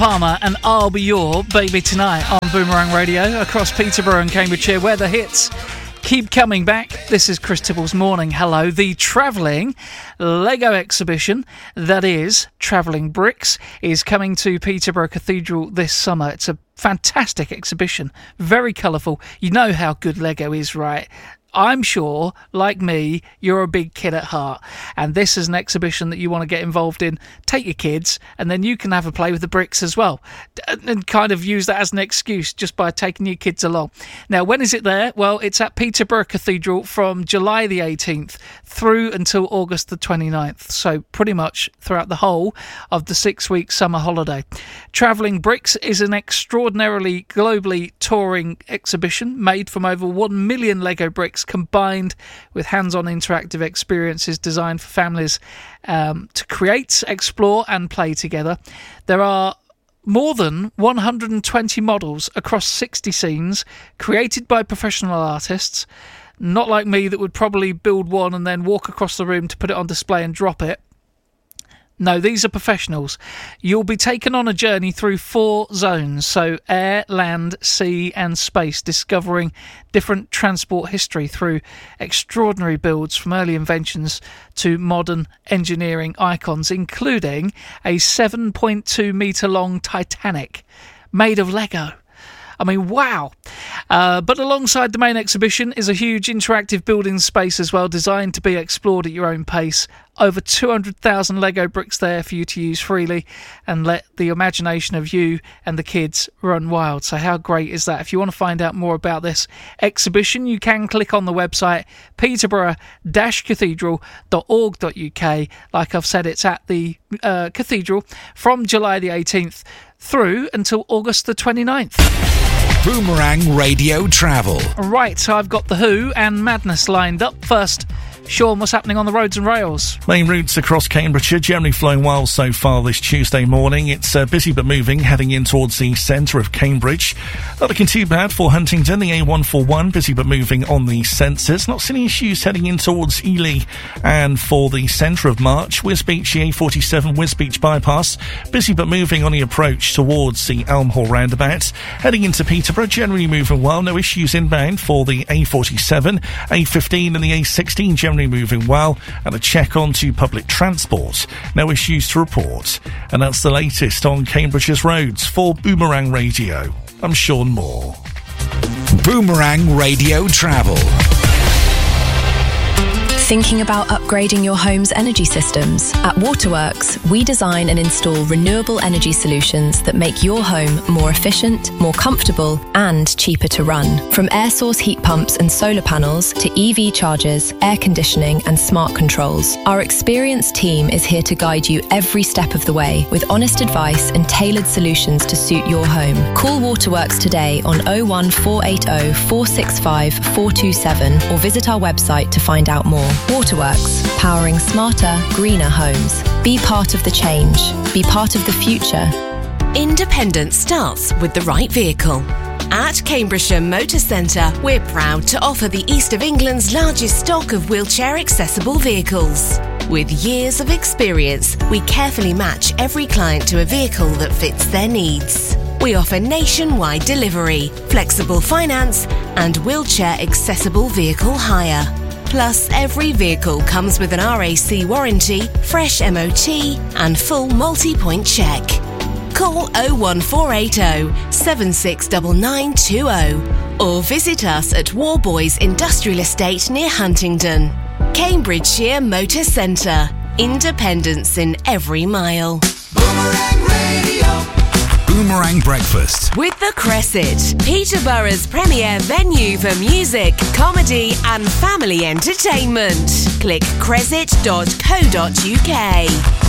Palmer and I'll Be Your Baby tonight on Boomerang Radio across Peterborough and Cambridgeshire, where the hits keep coming back. This is Chris Tibble's Morning Hello. The travelling Lego exhibition, that is Travelling Bricks, is coming to Peterborough Cathedral this summer. It's a fantastic exhibition, very colourful. You know how good Lego is, right? I'm sure, like me, you're a big kid at heart, and this is an exhibition that you want to get involved in. Take your kids, and then you can have a play with the bricks as well, and kind of use that as an excuse just by taking your kids along. Now, when is it there? Well, it's at Peterborough Cathedral from July the 18th through until August the 29th, so pretty much throughout the whole of the 6-week summer holiday. Travelling Bricks is an extraordinarily globally touring exhibition made from over 1 million Lego bricks, combined with hands-on interactive experiences designed for families to create, explore and play together. There are more than 120 models across 60 scenes created by professional artists, not like me that would probably build one and then walk across the room to put it on display and drop it. No, these are professionals. You'll be taken on a journey through 4 zones, so air, land, sea and space, discovering different transport history through extraordinary builds from early inventions to modern engineering icons, including a 7.2 metre long Titanic made of Lego. I mean, wow. But alongside the main exhibition is a huge interactive building space as well, designed to be explored at your own pace. Over 200,000 Lego bricks there for you to use freely and let the imagination of you and the kids run wild. So how great is that? If you want to find out more about this exhibition, you can click on the website peterborough-cathedral.org.uk. Like I've said, it's at the cathedral from July the 18th through until August the 29th. Boomerang Radio Travel. Right, so I've got The Who and Madness lined up. First, Sean, what's happening on the roads and rails? Main routes across Cambridgeshire generally flowing well so far this Tuesday morning. It's busy but moving, heading in towards the centre of Cambridge. Not looking too bad for Huntingdon, the A141, busy but moving on the sensors. Not seeing issues heading in towards Ely. And for the centre of March, Wisbech, the A47, Wisbech bypass, busy but moving on the approach towards the Elmhall roundabout. Heading into Peterborough, generally moving well, no issues inbound for the A47, A15 and the A16, generally moving well, and a check onto public transport. No issues to report. And that's the latest on Cambridgeshire's roads. For Boomerang Radio, I'm Sean Moore. Boomerang Radio Travel. Thinking about upgrading your home's energy systems? At Waterworks, we design and install renewable energy solutions that make your home more efficient, more comfortable, and cheaper to run. From air source heat pumps and solar panels to EV chargers, air conditioning, and smart controls, our experienced team is here to guide you every step of the way with honest advice and tailored solutions to suit your home. Call Waterworks today on 01480 465 427 or visit our website to find out more. Waterworks, powering smarter, greener homes. Be part of the change. Be part of the future. Independence starts with the right vehicle. At Cambridgeshire Motor Centre, we're proud to offer the East of England's largest stock of wheelchair-accessible vehicles. With years of experience, we carefully match every client to a vehicle that fits their needs. We offer nationwide delivery, flexible finance, and wheelchair-accessible vehicle hire. Plus, every vehicle comes with an RAC warranty, fresh MOT, and full multi-point check. Call 01480 769920 or visit us at Warboys Industrial Estate near Huntingdon. Cambridgeshire Motor Centre. Independence in every mile. Boomerang Radio. Boomerang Breakfast With the Cresset, Peterborough's premier venue for music, comedy and family entertainment. Click cresset.co.uk.